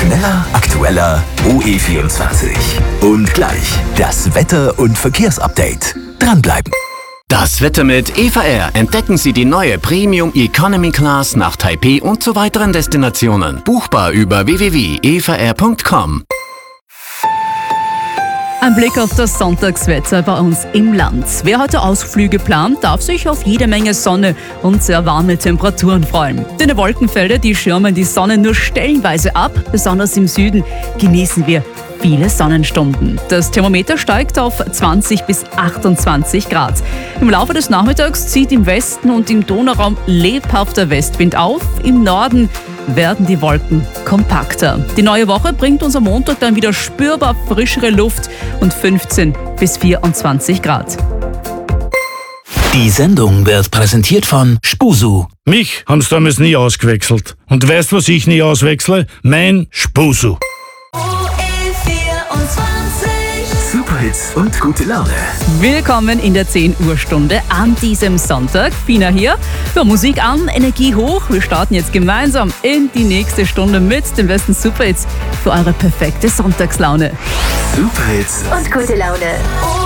Schneller, aktueller, OE24. Und gleich das Wetter- und Verkehrsupdate. Dranbleiben. Das Wetter mit Eva Air. Entdecken Sie die neue Premium Economy Class nach Taipei und zu weiteren Destinationen. Buchbar über www.evaair.com. Ein Blick auf das Sonntagswetter bei uns im Land. Wer heute Ausflüge plant, darf sich auf jede Menge Sonne und sehr warme Temperaturen freuen. Dünne Wolkenfelder, die schirmen die Sonne nur stellenweise ab. Besonders im Süden genießen wir viele Sonnenstunden. Das Thermometer steigt auf 20 bis 28 Grad. Im Laufe des Nachmittags zieht im Westen und im Donauraum lebhafter Westwind auf. Im Norden werden die Wolken kompakter. Die neue Woche bringt uns am Montag dann wieder spürbar frischere Luft und 15 bis 24 Grad. Die Sendung wird präsentiert von Spusu. Mich haben sie damals nie ausgewechselt. Und weißt was ich nie auswechsle? Mein Spusu. Superhits und gute Laune. Willkommen in der 10 Uhr Stunde an diesem Sonntag. Fina hier. Ja, Musik an, Energie hoch. Wir starten jetzt gemeinsam in die nächste Stunde mit den besten Superhits für eure perfekte Sonntagslaune. Superhits und gute Laune.